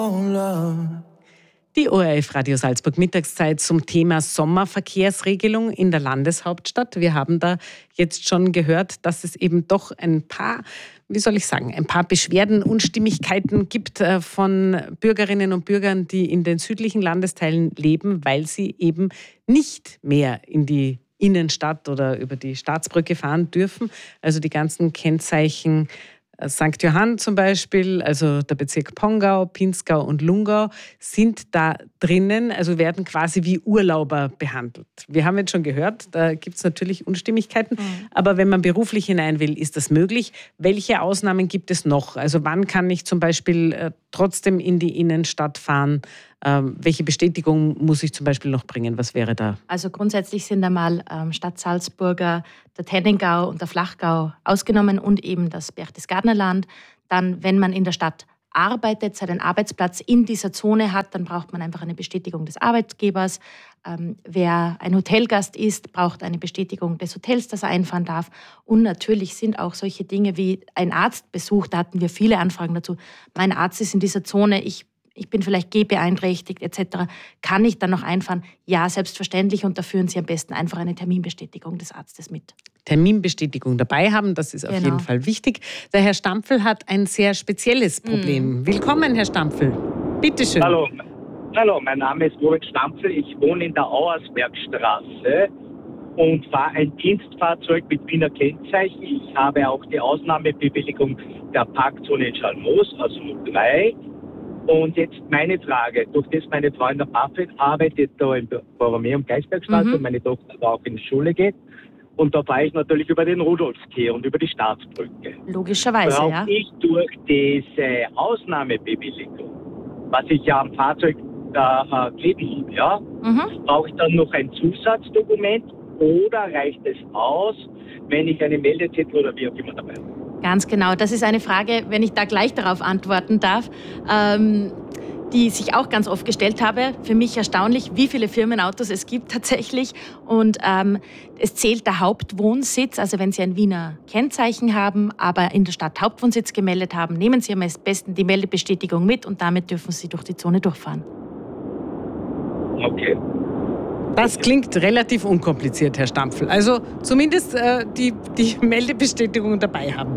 Die ORF Radio Salzburg Mittagszeit zum Thema Sommerverkehrsregelung in der Landeshauptstadt. Wir haben da jetzt schon gehört, dass es eben doch ein paar Beschwerden, Unstimmigkeiten gibt von Bürgerinnen und Bürgern, die in den südlichen Landesteilen leben, weil sie eben nicht mehr in die Innenstadt oder über die Staatsbrücke fahren dürfen. Also die ganzen Kennzeichen St. Johann zum Beispiel, also der Bezirk Pongau, Pinzgau und Lungau, sind da drinnen, also werden quasi wie Urlauber behandelt. Wir haben jetzt schon gehört, da gibt es natürlich Unstimmigkeiten, aber wenn man beruflich hinein will, ist das möglich. Welche Ausnahmen gibt es noch? Also wann kann ich zum Beispiel trotzdem in die Innenstadt fahren? Welche Bestätigung muss ich zum Beispiel noch bringen? Was wäre da? Also grundsätzlich sind einmal Stadt Salzburger, der Tennengau und der Flachgau ausgenommen und eben das Berchtesgadener Land. Dann, wenn man in der Stadt arbeitet, seinen Arbeitsplatz in dieser Zone hat, dann braucht man einfach eine Bestätigung des Arbeitgebers. Wer ein Hotelgast ist, braucht eine Bestätigung des Hotels, dass er einfahren darf. Und natürlich sind auch solche Dinge wie ein Arztbesuch, da hatten wir viele Anfragen dazu. Mein Arzt ist in dieser Zone, ich bin vielleicht gehbeeinträchtigt etc. Kann ich dann noch einfahren? Ja, selbstverständlich. Und da führen Sie am besten einfach eine Terminbestätigung des Arztes mit. Terminbestätigung dabei haben, das ist auf jeden Fall wichtig. Der Herr Stampfel hat ein sehr spezielles Problem. Willkommen, Herr Stampfel. Bitte schön. Hallo, mein Name ist Robert Stampfel. Ich wohne in der Auersbergstraße und fahre ein Dienstfahrzeug mit Wiener Kennzeichen. Ich habe auch die Ausnahmebewilligung der Parkzone in Schalmoos, also 03. Und jetzt meine Frage, durch das meine Frau in der BAföG arbeitet, da in Borromeo und Geisbergstraße, und meine Tochter da auch in die Schule geht. Und da fahre ich natürlich über den Rudolfskeh und über die Staatsbrücke. Logischerweise, brauche ich durch diese Ausnahmebewilligung, was ich ja am Fahrzeug kleben habe, brauche ich dann noch ein Zusatzdokument oder reicht es aus, wenn ich einen Meldezettel oder wie auch immer dabei habe? Ganz genau. Das ist eine Frage, wenn ich da gleich darauf antworten darf, die sich auch ganz oft gestellt habe. Für mich erstaunlich, wie viele Firmenautos es gibt tatsächlich. Und es zählt der Hauptwohnsitz. Also wenn Sie ein Wiener Kennzeichen haben, aber in der Stadt Hauptwohnsitz gemeldet haben, nehmen Sie am besten die Meldebestätigung mit und damit dürfen Sie durch die Zone durchfahren. Okay. Das klingt relativ unkompliziert, Herr Stampfel. Also zumindest die Meldebestätigung dabei haben.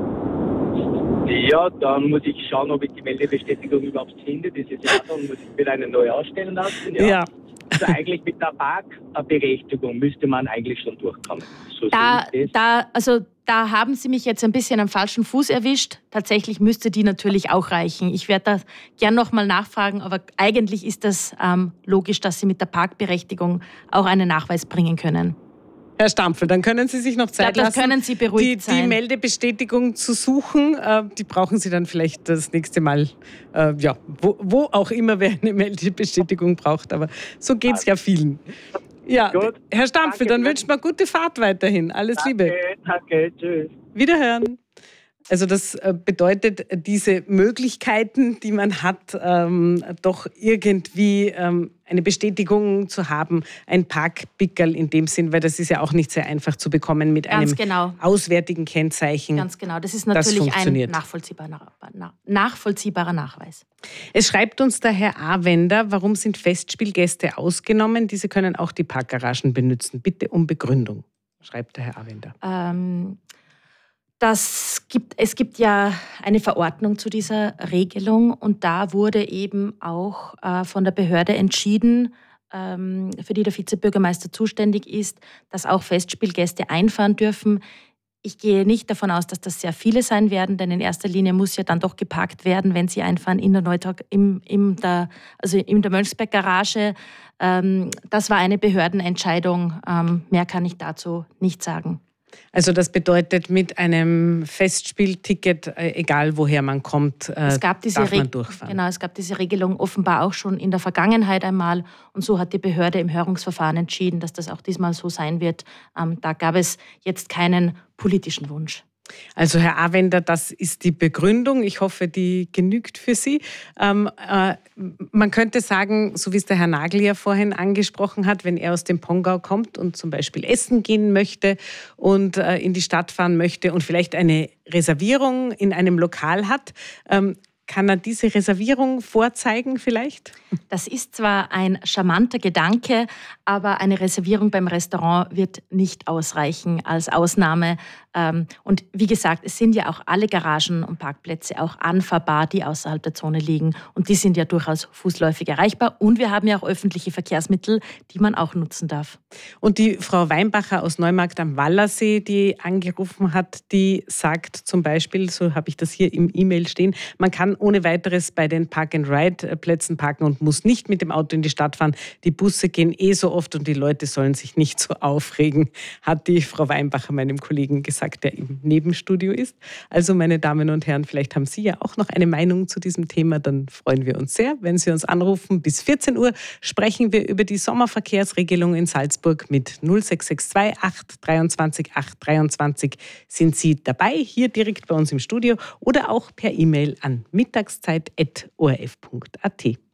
Ja, dann muss ich schauen, ob ich die Meldebestätigung überhaupt finde. Das ist ja dann muss ich wieder eine neue ausstellen lassen. Ja. Also eigentlich mit der Parkberechtigung müsste man eigentlich schon durchkommen. So Da haben Sie mich jetzt ein bisschen am falschen Fuß erwischt. Tatsächlich müsste die natürlich auch reichen. Ich werde da gern nochmal nachfragen, aber eigentlich ist das logisch, dass Sie mit der Parkberechtigung auch einen Nachweis bringen können. Herr Stampfel, dann können Sie sich noch Zeit lassen, können Sie beruhigt sein. Die Meldebestätigung zu suchen. Die brauchen Sie dann vielleicht das nächste Mal, wo auch immer wer eine Meldebestätigung braucht. Aber so geht es ja vielen. Ja, gut. Herr Stampfel, dann wünschen wir gute Fahrt weiterhin. Alles Liebe. Danke, tschüss. Wiederhören. Also das bedeutet, diese Möglichkeiten, die man hat, doch irgendwie eine Bestätigung zu haben, ein Parkpickerl in dem Sinn, weil das ist ja auch nicht sehr einfach zu bekommen mit einem auswärtigen Kennzeichen. Ganz genau, das ist natürlich ein nachvollziehbarer Nachweis. Es schreibt uns der Herr A. warum sind Festspielgäste ausgenommen? Diese können auch die Parkgaragen benutzen. Bitte um Begründung, schreibt der Herr A. Es gibt ja eine Verordnung zu dieser Regelung und da wurde eben auch von der Behörde entschieden, für die der Vizebürgermeister zuständig ist, dass auch Festspielgäste einfahren dürfen. Ich gehe nicht davon aus, dass das sehr viele sein werden, denn in erster Linie muss ja dann doch geparkt werden, wenn Sie einfahren in der in der Mönchsberg-Garage. Das war eine Behördenentscheidung. Mehr kann ich dazu nicht sagen. Also das bedeutet, mit einem Festspielticket, egal woher man kommt, darf man durchfahren. Genau, es gab diese Regelung offenbar auch schon in der Vergangenheit einmal. Und so hat die Behörde im Hörungsverfahren entschieden, dass das auch diesmal so sein wird. Da gab es jetzt keinen politischen Wunsch. Also Herr Awender, das ist die Begründung. Ich hoffe, die genügt für Sie. Man könnte sagen, so wie es der Herr Nagel ja vorhin angesprochen hat, wenn er aus dem Pongau kommt und zum Beispiel essen gehen möchte und in die Stadt fahren möchte und vielleicht eine Reservierung in einem Lokal hat, kann er diese Reservierung vorzeigen vielleicht? Das ist zwar ein charmanter Gedanke, aber eine Reservierung beim Restaurant wird nicht ausreichen als Ausnahme. Und wie gesagt, es sind ja auch alle Garagen und Parkplätze auch anfahrbar, die außerhalb der Zone liegen. Und die sind ja durchaus fußläufig erreichbar. Und wir haben ja auch öffentliche Verkehrsmittel, die man auch nutzen darf. Und die Frau Weinbacher aus Neumarkt am Wallersee, die angerufen hat, die sagt zum Beispiel, so habe ich das hier im E-Mail stehen, man kann ohne weiteres bei den Park-and-Ride-Plätzen parken und muss nicht mit dem Auto in die Stadt fahren. Die Busse gehen so oft und die Leute sollen sich nicht so aufregen, hat die Frau Weinbacher meinem Kollegen gesagt, der im Nebenstudio ist. Also meine Damen und Herren, vielleicht haben Sie ja auch noch eine Meinung zu diesem Thema, dann freuen wir uns sehr, wenn Sie uns anrufen. Bis 14 Uhr sprechen wir über die Sommerverkehrsregelung in Salzburg mit 0662 823 823. Sind Sie dabei, hier direkt bei uns im Studio oder auch per E-Mail an mittagszeit@orf.at.